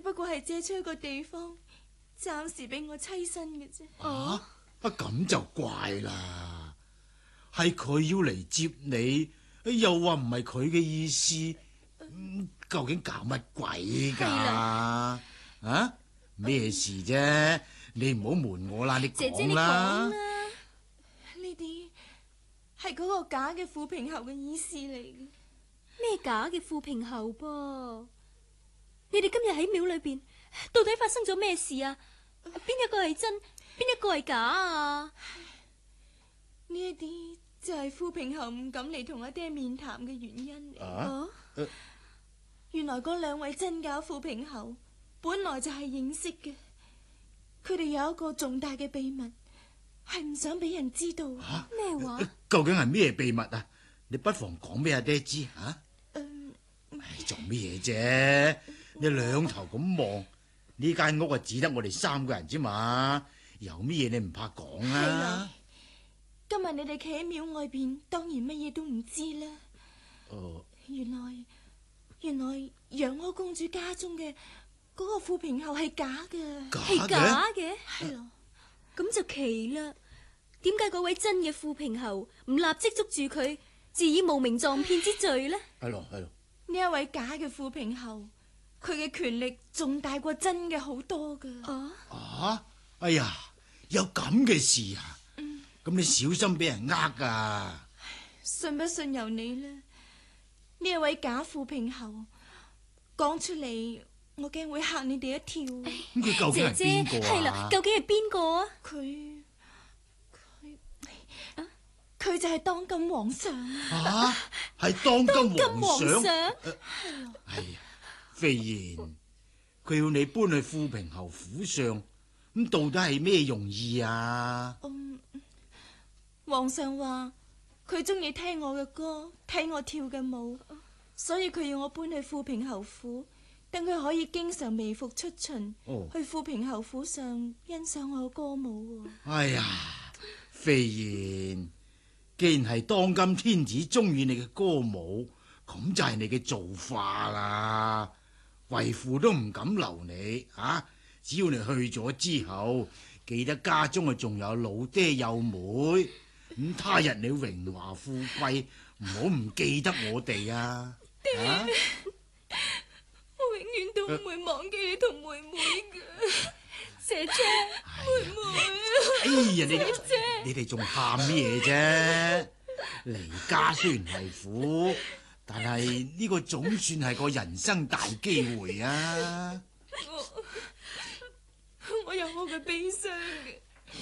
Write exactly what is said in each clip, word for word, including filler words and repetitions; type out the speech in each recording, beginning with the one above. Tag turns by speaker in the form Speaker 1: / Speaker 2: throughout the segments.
Speaker 1: 不過係借出一個地方，暫時俾我棲身嘅啫。
Speaker 2: 啊，啊咁就怪啦，係佢要嚟接你，又話唔係佢嘅意思，嗯，究竟搞乜鬼噶？啊，咩事啫？你唔好瞞我啦，你
Speaker 1: 姐姐你講
Speaker 2: 講啦。
Speaker 1: 啦，呢啲係嗰個假嘅富平侯嘅意思嚟嘅。
Speaker 3: 咩假嘅富平侯噃？你哋今日喺廟裏邊，到底發生咗咩事啊？邊一個係真，邊一個係假啊？
Speaker 1: 呢一啲就係富平侯唔敢嚟同阿爹面談嘅原因嚟。
Speaker 2: 啊呃、
Speaker 1: 原來嗰兩位真假富平侯本來就係認識嘅，佢哋有一個重大嘅秘密，係唔想俾人知道。
Speaker 3: 咩、啊、話、呃？
Speaker 2: 究竟係咩秘密啊？你不妨講俾阿爹知吓。
Speaker 1: 嗯，
Speaker 2: 唉，做咩嘢啫？你兩頭咁望，呢間屋啊，只得我哋三個人啫嘛，有乜嘢你唔怕講啊？
Speaker 1: 今日你哋企喺廟外邊，當然乜嘢都唔知啦。
Speaker 2: 哦，
Speaker 1: 原來原來楊柯公主家中嘅嗰個富平侯係假嘅，
Speaker 3: 係假嘅，
Speaker 1: 係咯。
Speaker 3: 咁就奇啦。點解嗰位真嘅富平侯唔立即捉住佢，自以冒名撞騙之罪呢？
Speaker 2: 係咯係咯。
Speaker 1: 呢一位假嘅富平侯，佢嘅權力仲大過真嘅好多噶。
Speaker 3: 啊
Speaker 2: 啊！哎呀，有咁嘅事啊！咁、嗯、你小心俾人呃噶。
Speaker 1: 信不信由你啦。呢一位假富平侯講出嚟，我驚會嚇你哋一跳。
Speaker 2: 咁佢究竟係邊個啊？
Speaker 3: 係啦，究竟係邊個啊？
Speaker 1: 佢佢佢就係當今皇上
Speaker 2: 啊！係當今皇上。
Speaker 3: 係
Speaker 2: 哎呀，飛燕，佢要你搬去富平侯府上，咁到底係咩用意啊？
Speaker 1: 嗯，皇上話佢中意聽我嘅歌，睇我跳嘅舞，所以佢要我搬去富平侯府，等佢可以經常微服出巡，哦、去富平侯府上欣賞我嘅歌舞。
Speaker 2: 哎呀，飛燕，既然係當今天子中意你嘅歌舞，咁就係你嘅造化啦。為父都唔敢留你啊！只要你去咗之後，記得家中啊仲有老爹幼妹，咁他日你榮華富貴，唔好唔記得我哋啊！
Speaker 1: 爹，
Speaker 2: 啊
Speaker 1: 我永遠都唔會忘記你同妹妹嘅。姐姐，妹妹。
Speaker 2: 哎呀，你哋你哋仲喊咩嘢啫？離家雖然係苦，但係呢個總算係個人生大機會啊！
Speaker 1: 我我有我嘅悲傷嘅，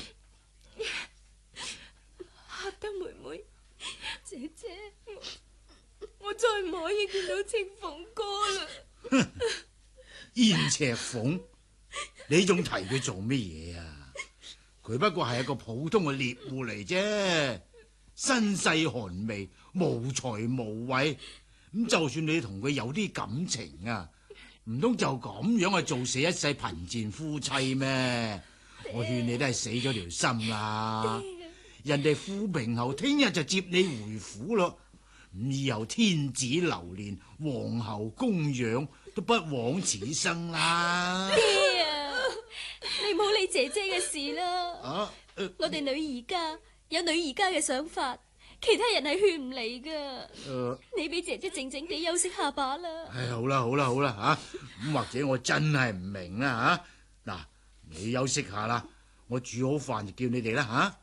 Speaker 1: 嚇得妹妹姐姐，我我再唔可以見到赤鳳哥啦。
Speaker 2: 哼，燕赤鳳，你仲提佢做乜嘢啊？佢不過係一個普通嘅獵戶嚟啫，身世寒微，無財無位。咁就算你同佢有啲感情啊，唔通就咁樣啊做死一世貧賤夫妻咩？我勸你都係死咗條心啦。人哋富平侯聽日就接你回府咯，咁以後天子流連，皇后供養，都不枉此生啦。
Speaker 3: 爹啊，你唔好理姐姐嘅事啦。
Speaker 2: 啊呃、
Speaker 3: 我哋女兒家有女兒家嘅想法，其他人係勸唔嚟噶。呃、你俾姐姐靜靜地休息下把啦。
Speaker 2: 係好啦好啦好啦吓，咁、啊、或者我真係唔明啦吓。嗱、啊，你休息下啦，我煮好飯就叫你哋啦吓。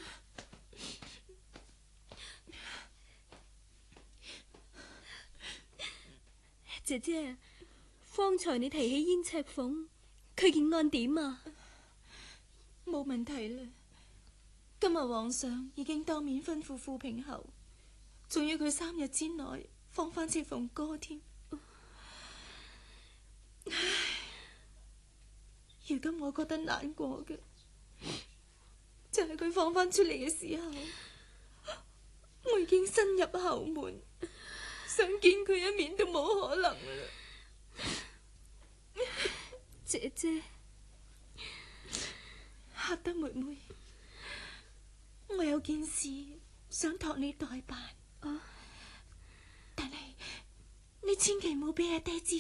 Speaker 3: 姐姐，方才你提起燕赤鳳，佢件案點啊？
Speaker 1: 冇問題啦。今日皇上已經當面吩咐富平侯，仲要佢三日之內放翻赤鳳哥添。唉，如今我覺得難過嘅，就係佢放翻出嚟嘅時候，我已經伸入後門，想見佢一面都冇可能啦。
Speaker 3: 姐姐，
Speaker 1: 嚇得妹妹，我有件事想託你代辦，啊、但係你千祈唔好俾阿爹知